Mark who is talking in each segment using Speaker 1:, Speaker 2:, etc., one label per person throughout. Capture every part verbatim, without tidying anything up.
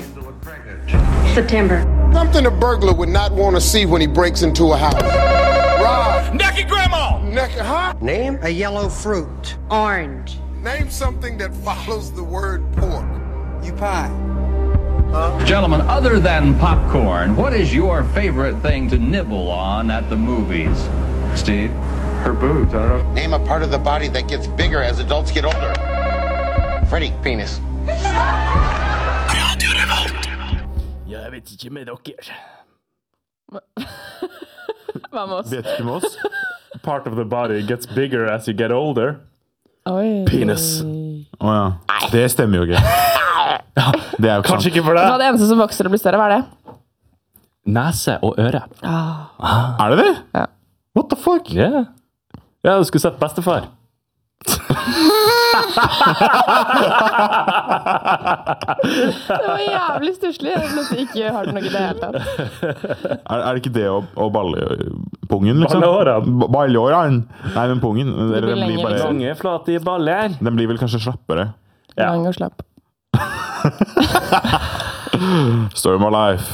Speaker 1: September.
Speaker 2: Something a burglar would not want to see when he breaks into a house. Rob.
Speaker 3: Naked grandma!
Speaker 2: Naked, huh?
Speaker 4: Name a yellow fruit.
Speaker 1: Orange.
Speaker 2: Name something that follows the word pork.
Speaker 4: You pie.
Speaker 5: Gentlemen, other than popcorn, what is your favorite thing to nibble on at the movies? Steve?
Speaker 6: Her boobs, I don't know.
Speaker 7: Name a part of the body that gets bigger as adults get older. Freddy, penis.
Speaker 3: Jeg vet ikke med dere.
Speaker 8: Hva med oss?
Speaker 6: Vet ikke med oss. Part of the body gets bigger as you get older.
Speaker 8: Oi.
Speaker 3: Penis.
Speaker 9: Åja, oh, ja. Det stemmer jo ikke. Ja, det er jo ikke
Speaker 6: Kanskje
Speaker 9: sant.
Speaker 6: ikke for
Speaker 8: Hva er
Speaker 6: deg.
Speaker 8: det eneste som vokser og blir større? Hva er det?
Speaker 6: Nese og øre.
Speaker 8: Ah.
Speaker 9: Er det det?
Speaker 8: Ja.
Speaker 9: What the fuck?
Speaker 6: Ja. Ja, du skulle sett bestefar.
Speaker 8: Det var jævlig stusslig. Jeg ble ikke hørt noe i det hele tatt.
Speaker 9: Er, er det ikke det å, å balle pungen, liksom?
Speaker 6: Balleårene.
Speaker 9: Ba- Balleårene? Nei, men pungen. Den
Speaker 8: blir
Speaker 9: blir,
Speaker 8: lenger,
Speaker 9: bare,
Speaker 8: liksom.
Speaker 6: Lange, flate i baller.
Speaker 9: den blir vel kanskje slappere.
Speaker 6: Ja.
Speaker 8: Lang og slapp.
Speaker 9: Story of my life.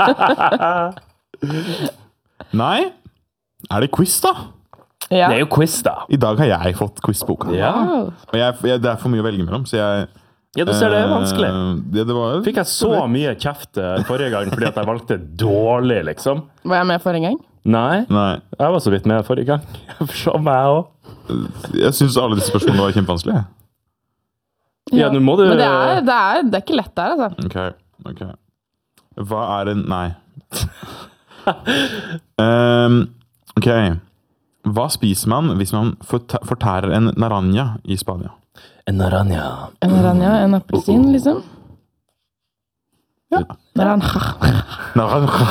Speaker 9: Nei? Er det quiz, da?
Speaker 8: Ja.
Speaker 6: Det er jo quiz, da.
Speaker 9: I dag har jeg fått quizboka.
Speaker 6: Ja.
Speaker 8: Wow.
Speaker 9: Og jeg, jeg, det er for mye å velge mellom, så jeg...
Speaker 6: Ja, du ser det er vanskelig.
Speaker 9: eh, det, det var,
Speaker 6: Fikk jeg så mye kjeft eh, forrige gang fordi at jeg valgte dårlig, liksom?
Speaker 8: Var jeg med forrige gang?
Speaker 6: Nei,
Speaker 9: Nei,
Speaker 6: jeg var så vidt med forrige gang. Så meg også.
Speaker 9: jeg synes alle disse spørsmålene var kjempevanskelige.
Speaker 6: Ja, nå må du...
Speaker 8: Men det er, det er, det er ikke lett der, altså.
Speaker 9: Ok, ok. Hva er en... Nei. um, ok. Hva spiser man hvis man forta- fortærer en naranja i Spania?
Speaker 6: En naranja.
Speaker 8: En aranja, en appelsin, liksom.
Speaker 9: Ja.
Speaker 8: Naranja.
Speaker 9: Naranja.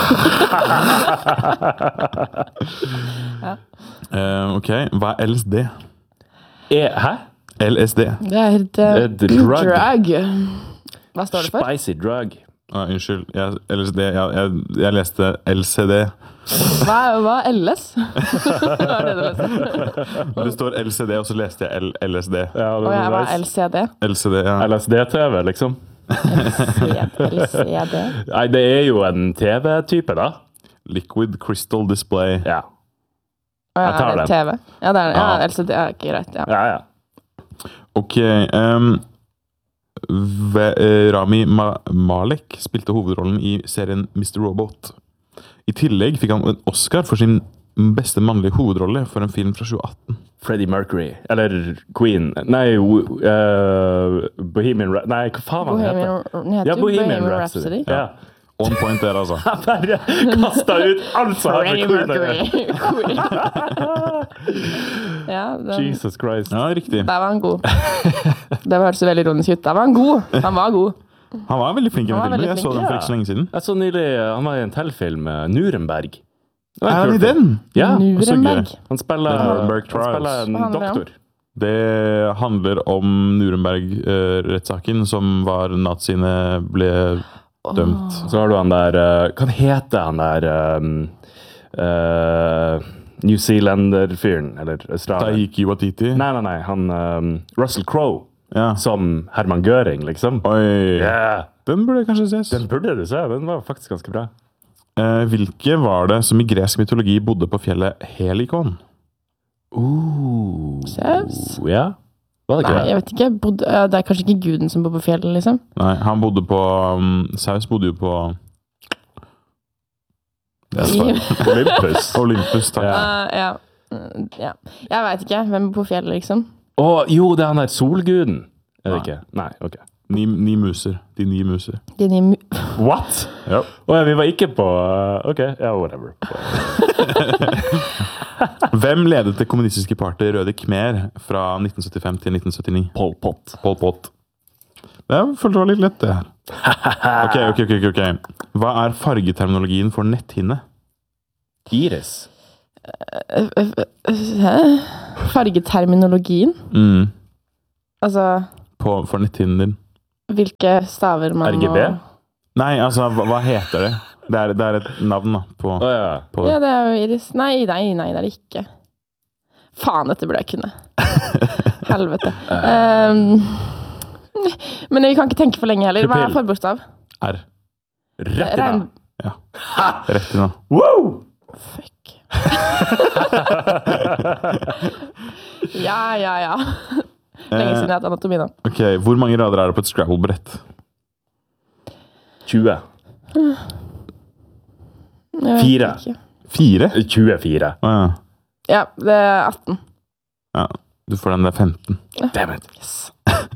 Speaker 8: Ja.
Speaker 9: Uh, ok, hva er L S D?
Speaker 6: E, hæ?
Speaker 9: L S D.
Speaker 8: Det er et uh,
Speaker 6: Et drug.
Speaker 8: drug. Hva står det for?
Speaker 6: Spicy drug.
Speaker 9: Ah, unnskyld, jeg, L S D, jeg, jeg, jeg leste L C D.
Speaker 8: Hva er, hva er L S? Hva er det du leste?
Speaker 9: Det står L C D, og så leste jeg L LSD.
Speaker 6: Ja, det
Speaker 8: Å ja, hva er
Speaker 6: nice.
Speaker 8: L C D?
Speaker 9: L C D, ja.
Speaker 6: L S D-T V, liksom.
Speaker 8: L C D?
Speaker 6: Nei, det er jo en T V-type, da.
Speaker 9: Liquid Crystal Display.
Speaker 6: Ja.
Speaker 8: Å ja,
Speaker 6: Jeg tar
Speaker 8: er det
Speaker 6: den.
Speaker 8: T V? Ja, det er det. Ja,
Speaker 9: Ja.
Speaker 8: L C D er ikke greit, ja.
Speaker 6: Ja, ja.
Speaker 9: Ok, um, Ve- eh, Rami Ma Malek spilte hovedrollen i serien mister Robot. I tillegg fikk han en Oscar for sin beste mannlige hovedrolle for en film fra tjue atten.
Speaker 6: Freddie Mercury. Eller Queen. Nei, uh, Bohemian Rhapsody. Nei, hva faen var det heter?
Speaker 8: Bohemian, den heter
Speaker 6: Ja,
Speaker 8: jo
Speaker 6: Bohemian Rhapsody. Ja.
Speaker 9: On point der, altså.
Speaker 6: Jeg bare kastet ut alt som har
Speaker 8: Freddie
Speaker 6: med Queen å gjøre.
Speaker 8: Mercury. Ja, den,
Speaker 6: Jesus Christ.
Speaker 9: Ja, riktig.
Speaker 8: der var han god. Det hørtes veldig ironisk ut. Der var han god. Han var god.
Speaker 9: Han var veldig flink i den
Speaker 8: Han var
Speaker 9: filmen.
Speaker 8: veldig
Speaker 9: Jeg så
Speaker 8: flink,
Speaker 9: den for
Speaker 6: ja.
Speaker 9: ikke så lenge siden.
Speaker 6: Jeg så nylig, han var i en telfilm, uh, Nuremberg. Det var en
Speaker 9: Er han
Speaker 6: kul
Speaker 9: i
Speaker 6: film.
Speaker 9: den?
Speaker 6: Ja,
Speaker 8: Nuremberg.
Speaker 6: han spiller,
Speaker 9: The Nuremberg
Speaker 6: han
Speaker 9: Trials.
Speaker 6: spiller en
Speaker 8: Hva handler det om?
Speaker 6: doktor.
Speaker 9: Det handler om Nuremberg-rettssaken, som var naziene ble dømt.
Speaker 6: Så har du han der, uh, hva heter han der um, uh, New Zealander-fyren, eller Australier?
Speaker 9: Taiki Watiti.
Speaker 6: Nei, nei, nei, han um, Russell Crowe,
Speaker 9: Ja.
Speaker 6: som Hermann Göring, liksom.
Speaker 9: Oi.
Speaker 6: Yeah.
Speaker 9: Den burde kanskje ses.
Speaker 6: Den burde du se, den var faktisk ganske bra.
Speaker 9: Eh, hvilke var det som i gresk mytologi bodde på fjellet Helikon?
Speaker 6: Uh,
Speaker 8: Zeus?
Speaker 6: Ja, var det ikke
Speaker 8: Nei,
Speaker 6: det?
Speaker 8: jeg vet ikke. Bod, ja, det er kanskje ikke guden som bor på fjellet, liksom.
Speaker 9: Nei, han bodde på um, Saus bodde jo på
Speaker 6: Det er så- Olympus.
Speaker 9: Olympus, takk.
Speaker 6: Ja.
Speaker 8: Uh, ja. Mm, ja. Jeg vet ikke. Hvem bor på fjellet, liksom?
Speaker 6: Å, jo, det er han der solguden. Er det
Speaker 9: Nei.
Speaker 6: ikke? Nei, ok.
Speaker 9: Ni, ni muser. De ni muser.
Speaker 8: De nye mu...
Speaker 6: What?
Speaker 9: Ja.
Speaker 6: Å ja, vi var ikke på uh, ok, ja, whatever.
Speaker 9: Hvem ledet det kommunistiske partiet Røde Khmer fra nitten syttifem til nitten syttini?
Speaker 6: Pol Pot.
Speaker 9: Pol Pot. Det jeg følte det var litt lett, det her. Ok, ok, ok, ok, ok. Hva er fargeterminologien for netthinne?
Speaker 6: Iris.
Speaker 8: Hæ? Fargeterminologien?
Speaker 9: Mm.
Speaker 8: Altså,
Speaker 9: På, for netthinnen din.
Speaker 8: hvilke staver man
Speaker 6: R G B?
Speaker 8: må...
Speaker 9: Nei, altså, hva, hva heter det? Det er, det er et navn da, på,
Speaker 6: Å ja.
Speaker 9: på det.
Speaker 8: Ja, det er jo iris. Nei, nei, nei, det er det ikke. Faen, dette burde jeg kunne. Helvete. Um, men vi kan ikke tenke for lenge heller. Hva er
Speaker 6: Pupill.
Speaker 8: forbokstav?
Speaker 9: R.
Speaker 6: Rett i
Speaker 8: Regn...
Speaker 6: nå.
Speaker 9: Ja. Rett i nå.
Speaker 6: Wow!
Speaker 8: Fuck. ja, ja, ja. Lenge siden jeg har hatt anatomi nå.
Speaker 9: Ok, hvor mange rader er det på et Scrabble-brett?
Speaker 6: tjue.
Speaker 8: Jeg vet
Speaker 6: Fire.
Speaker 8: ikke.
Speaker 9: Fire?
Speaker 6: tjuefire.
Speaker 9: Å ja.
Speaker 8: Ja, det er atten.
Speaker 9: Ja, du får den der femten.
Speaker 6: Damn it.
Speaker 8: Yes.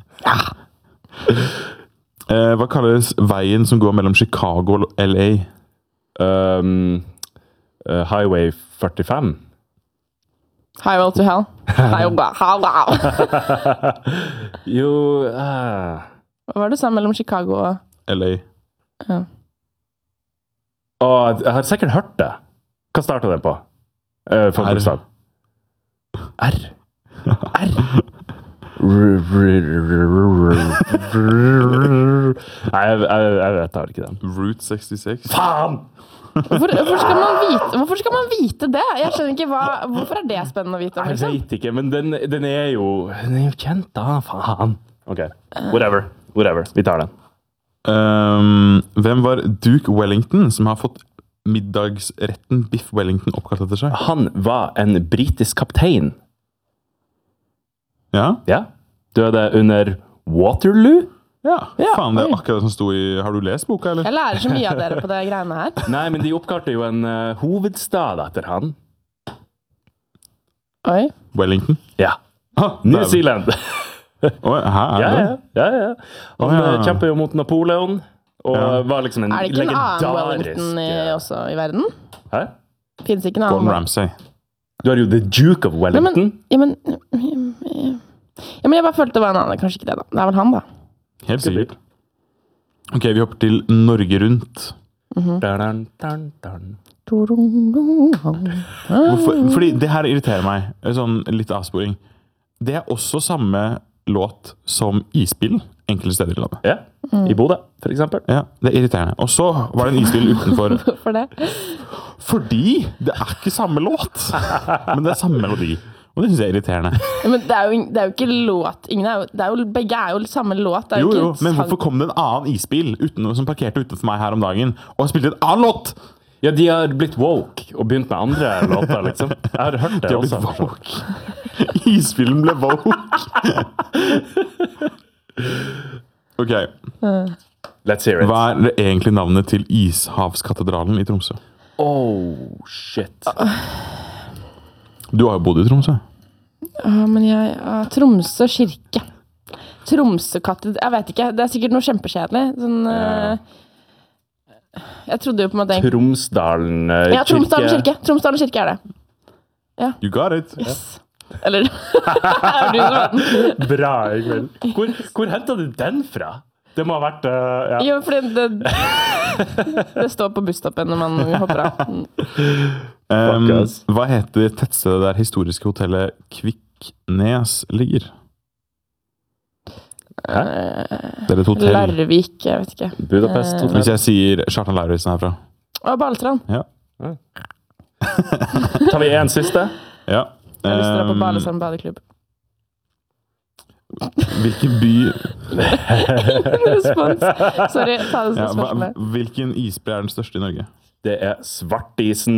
Speaker 9: Eh, hva kalles veien som går mellom Chicago og L A?
Speaker 6: Um, uh, Highway førtifem.
Speaker 8: Highway to hell. Highway, highway.
Speaker 6: Jo uh,
Speaker 8: Hva var det du sa mellom Chicago og...
Speaker 9: L A.
Speaker 8: Ja.
Speaker 6: Å, jeg har sikkert hørt det. Hva startet det på? Uh, for
Speaker 9: R.
Speaker 6: bokstav. R. R. Nei, jeg, jeg, jeg vet det ikke den.
Speaker 9: Route sekstiseks.
Speaker 6: Faen!
Speaker 8: Hvorfor, hvorfor, skal man vite, hvorfor skal man vite det? Jeg skjønner ikke hva... Hvorfor er det spennende å vite om,
Speaker 6: Jeg
Speaker 8: liksom?
Speaker 6: vet ikke, men den, den er jo Den er jo kjent, da. Faen. Ok, whatever. Whatever. Vi tar den.
Speaker 9: Um, hvem var Duke Wellington som har fått middagsretten Biff Wellington oppkalt etter seg?
Speaker 6: Han var en britisk kaptein.
Speaker 9: Ja?
Speaker 6: Ja. Døde under Waterloo?
Speaker 9: Ja,
Speaker 8: Ja,
Speaker 9: faen, det er
Speaker 8: oi.
Speaker 9: akkurat det som sto i... Har du lest boka, eller?
Speaker 8: Jeg lærer så mye av dere på det greiene her.
Speaker 6: Nei, men de oppkalte jo en uh, hovedstad etter han.
Speaker 8: Oi.
Speaker 9: Wellington?
Speaker 6: Ja.
Speaker 9: Ah,
Speaker 6: New
Speaker 9: der-
Speaker 6: Zealand.
Speaker 9: Oi, hæ, er
Speaker 6: Ja,
Speaker 9: det?
Speaker 6: ja, ja, ja. Han
Speaker 9: Å, ja.
Speaker 6: eh, kjempet jo mot Napoleon, og
Speaker 9: Ja.
Speaker 6: var liksom en
Speaker 8: Er det ikke en annen
Speaker 6: legendarisk...
Speaker 8: Wellington i, også i verden?
Speaker 6: Hæ?
Speaker 8: Finnes ikke en
Speaker 9: Gordon
Speaker 8: annen?
Speaker 9: Ramsay.
Speaker 6: Du har jo The Duke of
Speaker 8: Nei,
Speaker 6: Wellington.
Speaker 8: men, ja, men, ja, men jeg bare følte det var en annen. Kanskje ikke det, da. Det er vel han, da.
Speaker 9: Helt sikkert. Ok, vi hopper til Norge Rundt.
Speaker 6: Dun, dun, dun, dun.
Speaker 9: Hvorfor? Fordi det her irriterer meg. Sånn litt avsporing. Det er også samme låt som Isbilen enkelte steder i landet.
Speaker 6: Ja, i Bodø, for eksempel.
Speaker 9: Ja, det er irriterende. Og så var det en isbil utenfor.
Speaker 8: Hvorfor det?
Speaker 9: Fordi det er ikke samme låt, men det er samme melodi. Og det synes jeg er irriterende.
Speaker 8: Ja, men det er, jo, det er jo ikke låt. Ingen er jo, det er jo, begge er jo samme låt. Det er
Speaker 9: Jo,
Speaker 8: jo
Speaker 9: jo,
Speaker 8: ikke
Speaker 9: men
Speaker 8: sang-
Speaker 9: hvorfor kom det en annen isbil uten, som parkerte utenfor meg her om dagen, og spilte en annen låt?
Speaker 6: Ja, de har blitt woke og begynt med andre låter, liksom. Jeg har hørt det
Speaker 9: De har blitt
Speaker 6: også.
Speaker 9: woke. Isbilen ble woke. Ok,
Speaker 6: Let's hear it.
Speaker 9: hva er det egentlig navnet til Ishavskatedralen i Tromsø?
Speaker 6: Oh, shit.
Speaker 9: Du har jo bodd i Tromsø.
Speaker 8: Ja, men jeg ja, Tromsø kirke. Tromsø-katted... Jeg vet ikke. Det er sikkert noe kjempekjedelig. Sånn
Speaker 6: Ja.
Speaker 8: eh, Jeg trodde jo på en måte egentlig-
Speaker 6: Tromsdalen eh,
Speaker 8: Ja, Tromsdalen kirke. Tromsdalen kirke er det.
Speaker 9: You got it.
Speaker 8: Yes. Eller er du som vet den?
Speaker 6: Bra, Ingvild. Hvor, hvor hentet du den fra? Det må ha vært uh, ja.
Speaker 8: Jo, fordi det Det står på busstoppen når man hopper av.
Speaker 9: Um,
Speaker 6: Fuck us.
Speaker 9: hva heter tettstedet der historiske hotellet Kviknes ligger?
Speaker 6: Hæ?
Speaker 9: Det er et hotell.
Speaker 8: Larvik, jeg vet ikke.
Speaker 6: Budapest
Speaker 8: Eh,
Speaker 9: Hvis
Speaker 6: hotell.
Speaker 9: jeg sier Kjartan Lauritzen herfra.
Speaker 8: Og Balestrand.
Speaker 9: Ja.
Speaker 6: Tar vi en siste?
Speaker 9: ja.
Speaker 8: Jeg har lyst til å dra på
Speaker 9: Um,
Speaker 8: Balestrand badeklubb.
Speaker 9: hvilken by
Speaker 8: Respons. Sorry, ta det som
Speaker 9: ja, hva,
Speaker 8: spørsmålet.
Speaker 9: Hvilken isbre er den største i Norge?
Speaker 6: Det er Svartisen.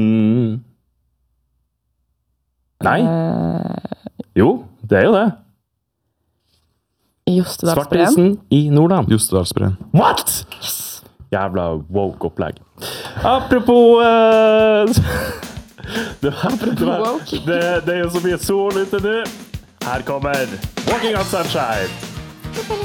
Speaker 6: Nei?
Speaker 8: Eh,
Speaker 6: Jo, det er jo det.
Speaker 8: Jostedalsbreen.
Speaker 6: Svartisen i Nordland.
Speaker 9: Jostedalsbreen.
Speaker 6: What?! Jævla woke opplegg. Apropos eh, det, var, det, var,
Speaker 8: woke.
Speaker 6: det, det er jo så mye sol ute nå. Her kommer Walking on Sunshine.